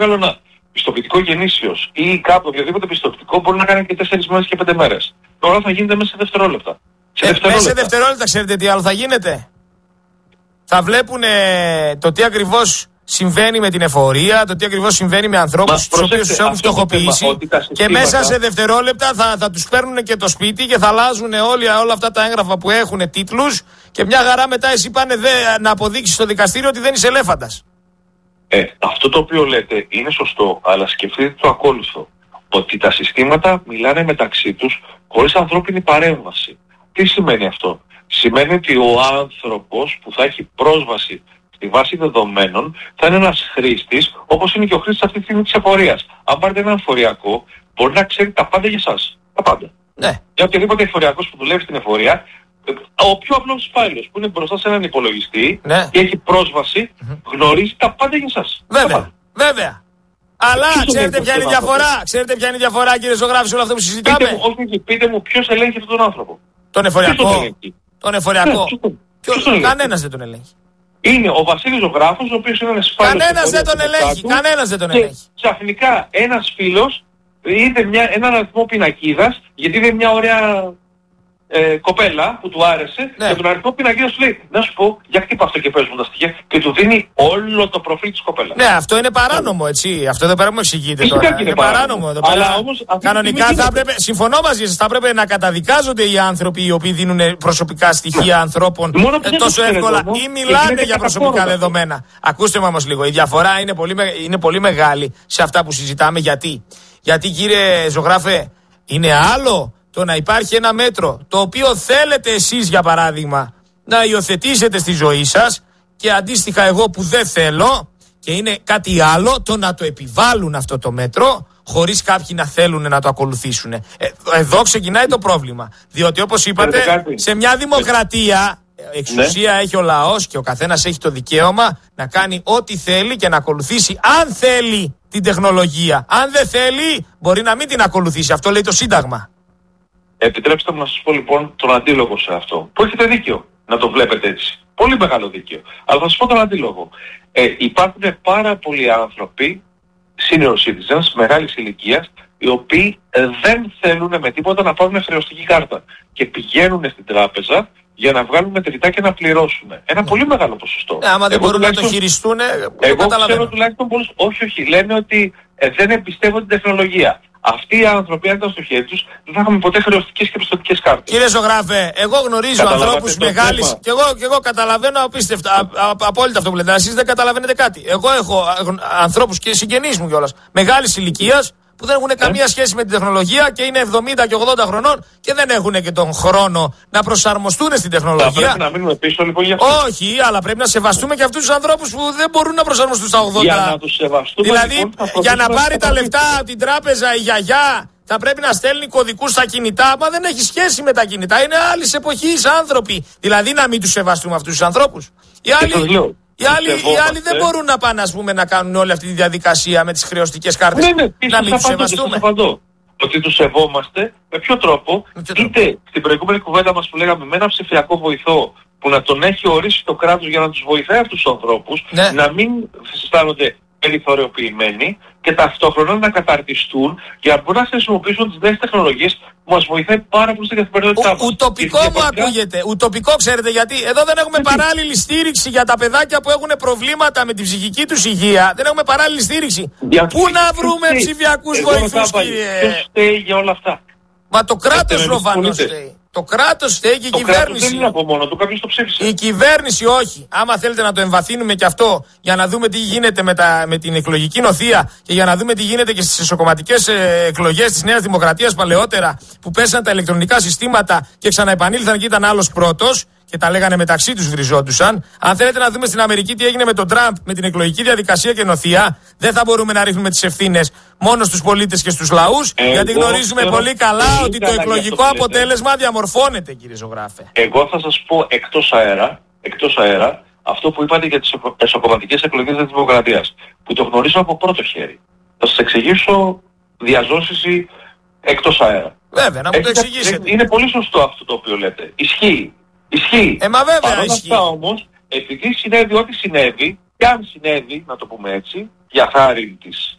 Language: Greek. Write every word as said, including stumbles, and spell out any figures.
βγάλω ένα πιστοποιητικό γεννήσεως ή κάπου οποιοδήποτε πιστοποιητικό μπορεί να κάνει και τέσσερις μέρες και πέντε μέρες. Τώρα θα γίνεται μέσα σε δευτερόλεπτα. Σε ε, δευτερόλεπτα. Μέσα σε δευτερόλεπτα ξέρετε τι άλλο θα γίνεται. Θα βλέπουν το τι ακριβώς συμβαίνει με την εφορία, το τι ακριβώς συμβαίνει με ανθρώπους τους οποίους τους έχουν φτωχοποιήσει και μέσα σε δευτερόλεπτα θα, θα τους παίρνουν και το σπίτι και θα αλλάζουν όλοι, όλα αυτά τα έγγραφα που έχουν τίτλους και μια χαρά μετά εσύ πάνε δε, να αποδείξεις στο δικαστήριο ότι δεν είσαι ελέφαντας. Ε, αυτό το οποίο λέτε είναι σωστό, αλλά σκεφτείτε το ακόλουθο. Ότι τα συστήματα μιλάνε μεταξύ τους χωρίς ανθρώπινη παρέμβαση. Τι σημαίνει αυτό? Σημαίνει ότι ο άνθρωπος που θα έχει πρόσβαση στη βάση δεδομένων θα είναι ένας χρήστης, όπως είναι και ο χρήστης αυτή τη στιγμή της εφορίας. Αν πάρετε έναν εφοριακό, μπορεί να ξέρει τα πάντα για εσάς. Τα πάντα. Ναι. Για οποιοδήποτε εφοριακός που δουλεύει στην εφορία, ο πιο απλός υπάλληλος που είναι μπροστά σε έναν υπολογιστή, ναι, και έχει πρόσβαση, mm-hmm, γνωρίζει τα πάντα για εσάς. Βέβαια. Βέβαια. Αλλά ξέρετε ποια είναι η διαφορά, ξέρετε ποια είναι η διαφορά, κύριε Ζωγράφη, σε όλο αυτό που συζητάμε? Πείτε μου, όχι, πείτε μου ποιος ελέγχει αυτόν τον άνθρωπο. Τον εφοριακό. Τον εφοριακό. Ναι, κανένας δεν τον ελέγχει. Είναι ο Βασίλης Ζωγράφος, ο οποίος είναι ένας υπάλληλος. Κανένας δεν τον ελέγχει. Κανένας δεν τον ελέγχει. Ξαφνικά ένας φίλος είδε μια, έναν αριθμό πινακίδας, γιατί είδε μια ωραία ε, κοπέλα που του άρεσε, ναι, και τον αριθμό πινακίδας του λέει, να σου πω, για χτύπα αυτό και πες μου τα στοιχεία, και του δίνει όλο το προφίλ της κοπέλας. Ναι, αυτό είναι παράνομο, έτσι. Αυτό δεν πρέπει να μου εξηγείτε τώρα. Είναι, είναι παράνομο εδώ πέρα. Αλλά όμως, κανονικά θα έπρεπε, συμφωνώ μαζί σας, θα έπρεπε να καταδικάζονται οι άνθρωποι οι οποίοι δίνουν προσωπικά στοιχεία, ναι, ανθρώπων ε, τόσο εύκολα ή μιλάνε για προσωπικά δεδομένα. Ακούστε με όμως λίγο, η διαφορά είναι πολύ, είναι πολύ μεγάλη σε αυτά που συζητάμε. Γιατί, Γιατί κύριε Ζωγράφε, είναι άλλο το να υπάρχει ένα μέτρο το οποίο θέλετε εσείς για παράδειγμα να υιοθετήσετε στη ζωή σας και αντίστοιχα εγώ που δεν θέλω, και είναι κάτι άλλο το να το επιβάλλουν αυτό το μέτρο χωρίς κάποιοι να θέλουν να το ακολουθήσουν. Ε, εδώ ξεκινάει το πρόβλημα. Διότι όπως είπατε, σε μια δημοκρατία εξουσία, ναι, έχει ο λαός και ο καθένας έχει το δικαίωμα να κάνει ό,τι θέλει και να ακολουθήσει, αν θέλει, την τεχνολογία. Αν δεν θέλει, μπορεί να μην την ακολουθήσει. Αυτό λέει το Σύνταγμα. Επιτρέψτε μου να σας πω λοιπόν τον αντίλογο σε αυτό. Που έχετε δίκιο να το βλέπετε έτσι. Πολύ μεγάλο δίκιο. Αλλά θα σας πω τον αντίλογο. Ε, υπάρχουν πάρα πολλοί άνθρωποι, senior citizens, μεγάλης ηλικίας, οι οποίοι ε, δεν θέλουν με τίποτα να πάρουν χρεωστική κάρτα. Και πηγαίνουν στην τράπεζα για να βγάλουν μετρητά και να πληρώσουν. Ένα, ναι, πολύ μεγάλο ποσοστό. Ναι, άμα δεν εγώ μπορούν να το χειριστούν, εγώ ξέρω τουλάχιστον πολλούς. Όχι, όχι. Λένε ότι ε, δεν εμπιστεύονται την τεχνολογία. Αυτοί οι άνθρωποι, αν ήταν στο χέρι τους, δεν θα είχαμε ποτέ χρεωστικές και πιστωτικές κάρτες. Κύριε Ζωγράφε, εγώ γνωρίζω ανθρώπους μεγάλης και εγώ, και εγώ καταλαβαίνω απίστευτα, α, α, απόλυτα αυτό που λέτε. Εσείς δεν καταλαβαίνετε κάτι. Εγώ έχω ανθρώπους και συγγενείς μου κιόλας μεγάλης ηλικίας που δεν έχουν ε? καμία σχέση με την τεχνολογία και είναι εβδομήντα και ογδόντα χρονών και δεν έχουν και τον χρόνο να προσαρμοστούν στην τεχνολογία. Θα πρέπει να μείνουμε πίσω λοιπόν για αυτό. Όχι, αλλά πρέπει να σεβαστούμε και αυτούς τους ανθρώπους που δεν μπορούν να προσαρμοστούν στα ογδόντα. Για να τους σεβαστούμε, δηλαδή, λοιπόν, για να πάρει τα λεφτά από την τράπεζα η γιαγιά, θα πρέπει να στέλνει κωδικούς στα κινητά. Μα δεν έχει σχέση με τα κινητά. Είναι άλλης εποχής άνθρωποι. Δηλαδή να μην τους σεβαστούμε αυτούς τους ανθρώπους. Οι άλλοι. Οι άλλοι, οι άλλοι δεν μπορούν να πάνε, ας πούμε, να κάνουν όλη αυτή τη διαδικασία με τις χρεωστικές κάρτες. Ναι, ναι, να μην τους σεβαστούμε. Ότι τους σεβόμαστε, με ποιο τρόπο, με ποιο είτε τρόπο? Στην προηγούμενη κουβέντα μας που λέγαμε με ένα ψηφιακό βοηθό που να τον έχει ορίσει το κράτος για να τους βοηθάει αυτούς τους ανθρώπους, ναι, να μην αισθάνονται περιθωριοποιημένοι και ταυτόχρονα να καταρτιστούν για να μπορούν να χρησιμοποιήσουν τις νέες τεχνολογίες που μας βοηθάει πάρα πολύ στην καθημερινότητά μας. Ουτοπικό μου πραγματικά ακούγεται. Ουτοπικό, ξέρετε γιατί. Εδώ δεν έχουμε παράλληλη στήριξη για τα παιδάκια που έχουν προβλήματα με την ψυχική τους υγεία. Δεν έχουμε παράλληλη στήριξη. Για Πού να βρούμε ψηφιακούς βοηθούς, κύριε? Ποιος φταίει για όλα αυτά? Μα το κράτος προφανώς φταίει. Το κράτος φταίει και η το κυβέρνηση. Δεν είναι από μόνο του, κάποιος το ψήφισε. Η κυβέρνηση όχι. Άμα θέλετε να το εμβαθύνουμε και αυτό για να δούμε τι γίνεται με, τα, με την εκλογική νοθεία και για να δούμε τι γίνεται και στις εσωκομματικές ε, εκλογές της Νέας Δημοκρατίας παλαιότερα που πέσαν τα ηλεκτρονικά συστήματα και ξαναεπανήλθαν και ήταν άλλος πρώτος και τα λέγανε μεταξύ τους βριζόντουσαν. Αν θέλετε να δούμε στην Αμερική τι έγινε με τον Τραμπ, με την εκλογική διαδικασία και νοθεία, δεν θα μπορούμε να ρίχνουμε τις ευθύνες μόνο στους πολίτες και στους λαούς, εγώ γιατί γνωρίζουμε πολύ καλά ότι το εκλογικό αποτέλεσμα διαμορφώνεται, κύριε Ζωγράφε. Εγώ θα σας πω εκτός αέρα, εκτός αέρα αυτό που είπατε για τις εσωκομματικές εκλογές της Δημοκρατίας, που το γνωρίζω από πρώτο χέρι. Θα σας εξηγήσω διαζώσεις εκτός αέρα. Βέβαια, να μου το εξηγήσετε. Είναι πολύ σωστό αυτό το οποίο λέτε. Ισχύει. Ισχύει. Ε, μα βέβαια Παρ' όλα ισχύει. αυτά όμως, επειδή συνέβη ό,τι συνέβη, Και αν συνέβη, να το πούμε έτσι, για χάρη της